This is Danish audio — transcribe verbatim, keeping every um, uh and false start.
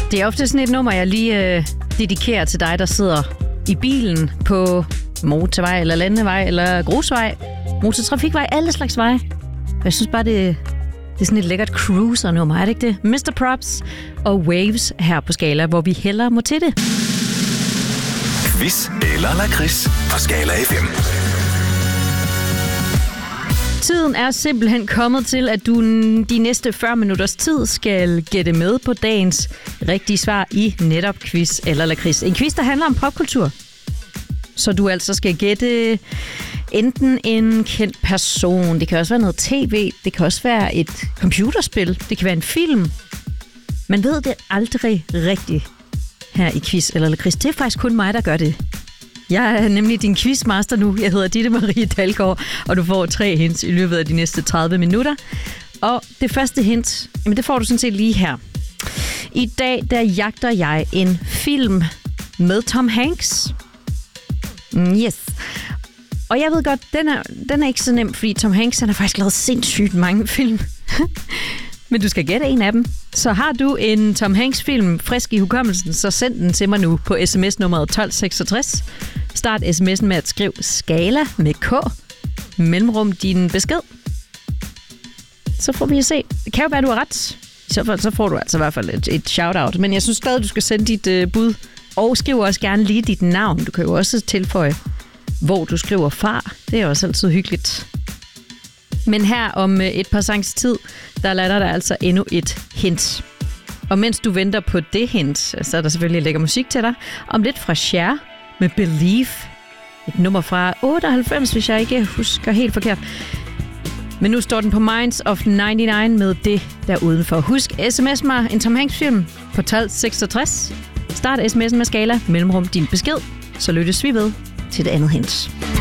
Det er ofte sådan et nummer, jeg lige øh, dedikerer til dig, der sidder i bilen på motorvej eller landevej eller grusvej, motortrafikvej, alle slags veje. Jeg synes bare, det, det er sådan et lækkert cruiser-nummer, er det ikke det? mister Props og Waves her på Skala, hvor vi hellere må til det. Quiz eller lakrids på Skala F M. Tiden er simpelthen kommet til, at du de næste fyrre minutters tid skal gætte med på dagens rigtige svar i netop quiz eller lakrids. En quiz, der handler om popkultur. Så du altså skal gætte enten en kendt person, det kan også være noget tv, det kan også være et computerspil, det kan være en film. Man ved det aldrig rigtigt her i quiz eller lakrids. Det er faktisk kun mig, der gør det. Jeg er nemlig din quizmaster nu. Jeg hedder Ditte Marie Dalgaard, og du får tre hints i løbet af de næste tredive minutter. Og det første hint, jamen det får du sådan set lige her. I dag, der jagter jeg en film med Tom Hanks. Yes. Og jeg ved godt, den er, den er ikke så nem, fordi Tom Hanks han har faktisk lavet sindssygt mange film. Men du skal gætte en af dem. Så har du en Tom Hanks-film frisk i hukommelsen, så send den til mig nu på sms-nummeret tolv seksogtres. Start sms'en med at skrive Skala med K, mellemrum din besked. Så får vi at se. Det kan jo være, du har ret. I så fald så får du altså i hvert fald et, et shout-out. Men jeg synes stadig, du skal sende dit uh, bud. Og skriv også gerne lige dit navn. Du kan jo også tilføje, hvor du skriver far. Det er også altid hyggeligt. Men her om et par sangs tid, der lander der altså endnu et hint. Og mens du venter på det hint, så er der selvfølgelig lækker musik til dig. Om lidt fra Cher med Believe. Et nummer fra otteoghalvfems, hvis jeg ikke husker helt forkert. Men nu står den på Minds of nioghalvfems med det der udenfor. Husk, sms mig en Tom Hanks film på tolv seksogtres. Start sms'en med Skala, mellemrum din besked. Så lyttes vi ved til det andet hint.